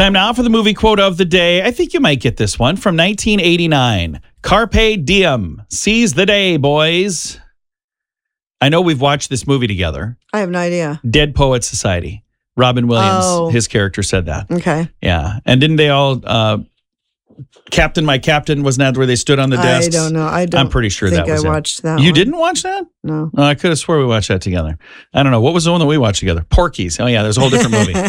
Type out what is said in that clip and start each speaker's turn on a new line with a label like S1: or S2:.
S1: Time now for the movie quote of the day. I think you might get this one from 1989. Carpe diem. Seize the day, boys. I know we've watched this movie together.
S2: I have no idea.
S1: Dead Poets Society. Robin Williams, his character said that.
S2: Okay.
S1: Yeah. And didn't they all, Captain, my captain, wasn't that where they stood on the desk?
S2: I don't know.
S1: I'm pretty sure that was
S2: I watched that
S1: You
S2: one.
S1: didn't watch that?
S2: No.
S1: Oh, I could have swore we watched that together. I don't know. What was the one that we watched together? Porky's. Oh, yeah. There's a whole different movie.